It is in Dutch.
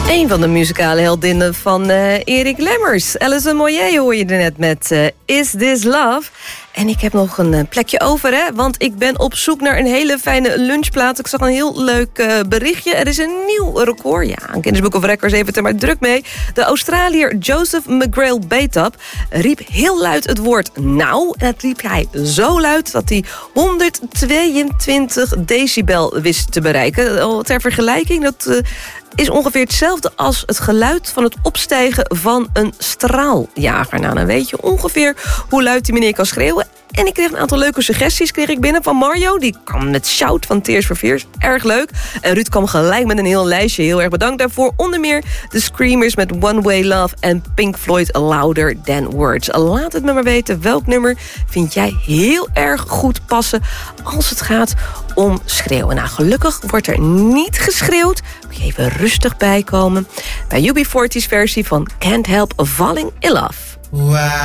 Een van de muzikale heldinnen van Erik Lemmers. Alison Moyet hoor je er net met Is This Love? En ik heb nog een plekje over, hè? Want ik ben op zoek naar een hele fijne lunchplaat. Ik zag een heel leuk berichtje. Er is een nieuw record. Ja, een Guinness Book of Records heeft het er maar druk mee. De Australiër Joseph McGrail Betap riep heel luid het woord nou. En dat riep hij zo luid dat hij 122 decibel wist te bereiken. Ter vergelijking, dat is ongeveer hetzelfde als het geluid van het opstijgen van een straaljager. Nou, dan weet je ongeveer hoe luid die meneer kan schreeuwen. En ik kreeg een aantal leuke suggesties binnen van Mario. Die kwam met Shout van Tears for Fears. Erg leuk. En Ruud kwam gelijk met een heel lijstje. Heel erg bedankt daarvoor. Onder meer de Screamers met One Way Love en Pink Floyd Louder Than Words. Laat het me maar weten. Welk nummer vind jij heel erg goed passen als het gaat om schreeuwen? Nou, gelukkig wordt er niet geschreeuwd. Moet je even rustig bijkomen bij UB40's versie van Can't Help Falling in Love. Wow.